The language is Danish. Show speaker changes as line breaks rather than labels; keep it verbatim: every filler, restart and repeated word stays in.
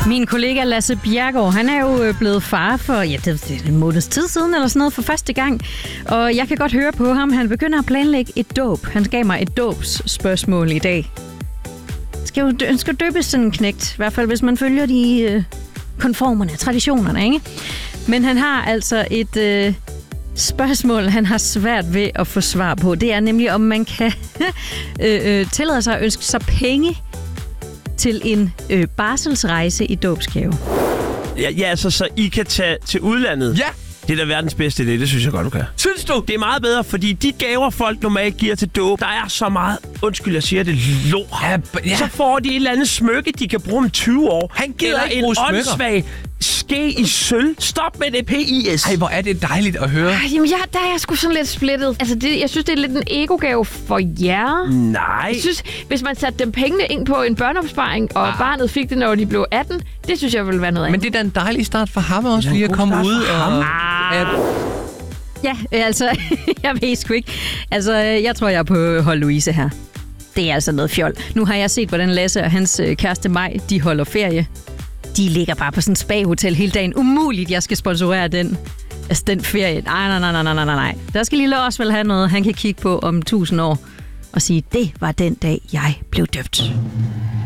Min kollega Lasse Bjerregaard, han er jo blevet far for, ja, det er en måneds tid siden eller sådan noget for første gang. Og jeg kan godt høre på ham, han begynder at planlægge et dåb. Han gav mig et dåbsspørgsmål i dag. Skal jo den skal døbes sådan en knægt, i hvert fald hvis man følger de øh, konformerne, traditionerne, ikke? Men han har altså et øh, spørgsmål, han har svært ved at få svar på. Det er nemlig, om man kan øh, øh, tillade sig at ønske sig penge til en øh, barselsrejse i dåbsgave.
Ja, ja, altså, så I kan tage til udlandet?
Ja!
Det er da verdens bedste idé, det synes jeg godt, du kan.
Synes du?
Det er meget bedre, fordi de gaver, folk normalt giver til dåb, der er så meget, undskyld, jeg siger det, lort.
Ja, ja.
Så får de et eller andet smykke, de kan bruge om tyve år.
Han gider
eller
ikke bruge smykker.
Eller en åndssvag ske i sølv. Stop med det, P I S.
Ej, hvor er det dejligt at høre.
Ej, jamen, ja, der er jeg sgu sådan lidt splittet. Altså, det, jeg synes, det er lidt en egogave for jer.
Nej.
Jeg synes, hvis man satte dem pengene ind på en børneopsparing, og ah. barnet fik det, når de blev atten, det synes jeg ville være noget
Men
andet.
det er da en dejlig start for ham også, lige at komme ud og...
Ah. Ja, altså, jeg ved sgu ikke. Altså, jeg tror, jeg er på hold Louise her. Det er altså noget fjol. Nu har jeg set, hvordan Lasse og hans kæreste Maj, de holder ferie. De ligger bare på sådan et spa-hotel hele dagen. Umuligt, jeg skal sponsorere den. Altså, den ferie. Nej, nej, nej, nej, nej, nej. Der skal lille også vel have noget, han kan kigge på om tusind år og sige, det var den dag, jeg blev døbt.